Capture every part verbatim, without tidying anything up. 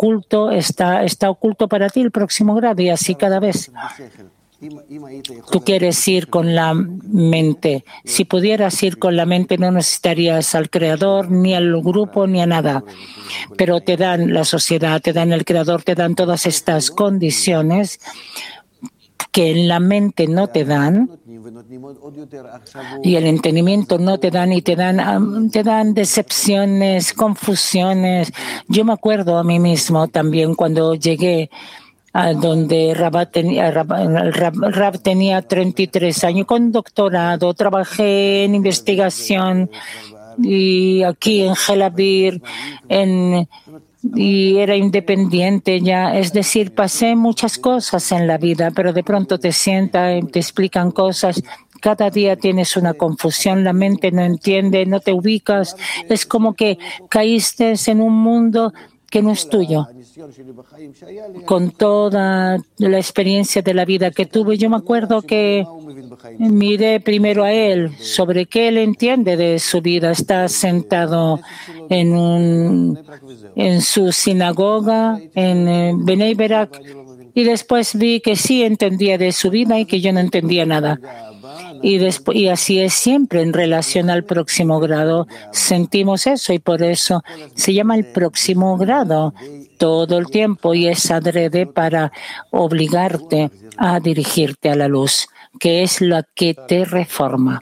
oculto, está, está oculto para ti el próximo grado, y así cada vez. Tú quieres ir con la mente. Si pudieras ir con la mente, no necesitarías al Creador, ni al grupo, ni a nada. Pero te dan la sociedad, te dan el Creador, te dan todas estas condiciones que en la mente no te dan, y el entendimiento no te dan, y te dan, te dan decepciones, confusiones. Yo me acuerdo a mí mismo también cuando llegué a donde Rab tenía, Rab, Rab, Rab tenía treinta y tres años, con doctorado, trabajé en investigación y aquí en Gelavir, en y era independiente ya, es decir, pasé muchas cosas en la vida, pero de pronto te sientan y te explican cosas. Cada día tienes una confusión, la mente no entiende, no te ubicas, es como que caíste en un mundo que no es tuyo. Con toda la experiencia de la vida que tuve, yo me acuerdo que miré primero a él, sobre qué él entiende de su vida. Está sentado en, un, en su sinagoga, en Bnei Brak, y después vi que sí entendía de su vida y que yo no entendía nada. Y, después, y así es siempre en relación al próximo grado. Sentimos eso y por eso se llama el próximo grado todo el tiempo, y es adrede para obligarte a dirigirte a la luz, que es la que te reforma.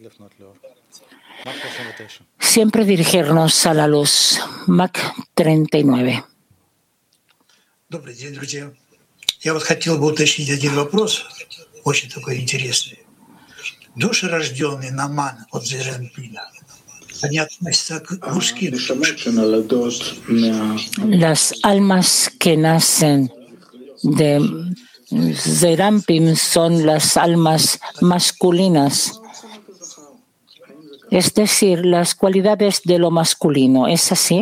Siempre dirigirnos a la luz. Mac treinta y nueve. Добрый день, друзья. Я вот хотел бы уточнить один вопрос, очень такой интересный. Души, рожденные на ман от Зеранпина, они относятся к мужским душам. Las almas que nacen de Zerampim son las almas masculinas, es decir, las cualidades de lo masculino. ¿Es así?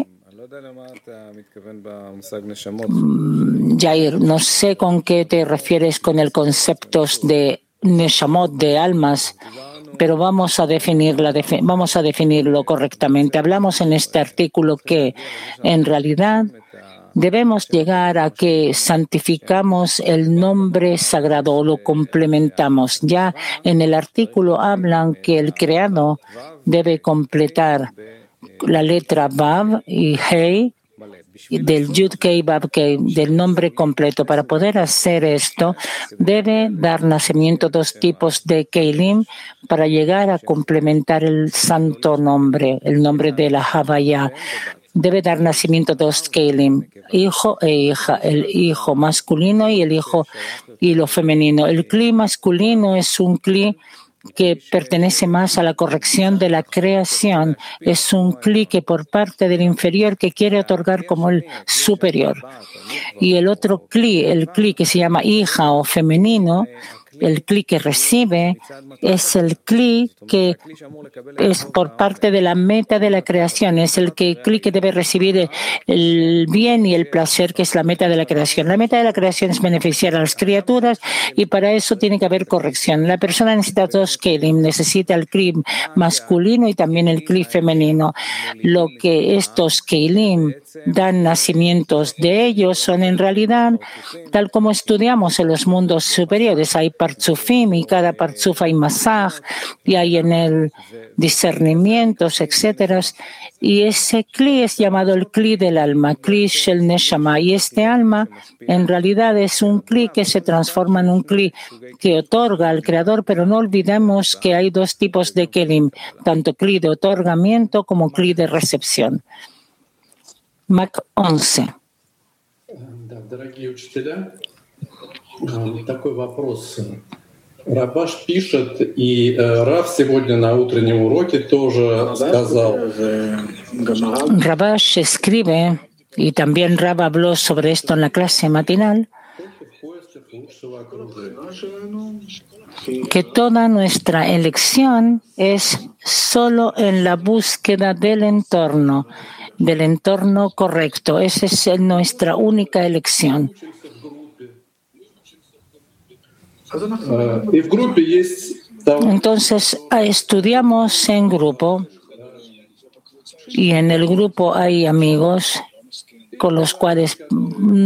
Yair, no sé con qué te refieres con el concepto de Neshamot, de almas, pero vamos a, definirla, vamos a definirlo correctamente. Hablamos en este artículo que en realidad debemos llegar a que santificamos el nombre sagrado o lo complementamos. Ya en el artículo hablan que el creado debe completar la letra Vav y Hei del Yud Kei Vav Kei, del nombre completo. Para poder hacer esto, debe dar nacimiento a dos tipos de Keilim para llegar a complementar el santo nombre, el nombre de la Havaya. Debe dar nacimiento a dos Keilim, hijo e hija, el hijo masculino y el hijo y lo femenino. El Kli masculino es un Kli que pertenece más a la corrección de la creación. Es un Kli que por parte del inferior que quiere otorgar como el superior. Y el otro Kli, el Kli que se llama hija o femenino, el Kli que recibe, es el Kli que es por parte de la meta de la creación, es el que, Kli que debe recibir el bien y el placer, que es la meta de la creación. La meta de la creación es beneficiar a las criaturas y para eso tiene que haber corrección. La persona necesita dos Kelim, necesita el Kli masculino y también el Kli femenino. Lo que estos Kelim dan nacimientos de ellos son en realidad, tal como estudiamos en los mundos superiores, hay partzufim y cada partzuf hay masaj y hay en el discernimientos, etcétera. Y ese Kli es llamado el Kli del alma, Kli shel neshama. Y este alma en realidad es un Kli que se transforma en un Kli que otorga al Creador, pero no olvidemos que hay dos tipos de Kelim, tanto Kli de otorgamiento como Kli de recepción. Mac once. Дорогие учителя, такой вопрос. Рабаш пишет, и Рав сегодня на утреннем уроке тоже сказал. Rabash escribe, y también Rab habló sobre esto en la clase matinal, que toda nuestra elección es solo en la búsqueda del entorno, del entorno correcto. Esa es nuestra única elección. Entonces, estudiamos en grupo y en el grupo hay amigos con los cuales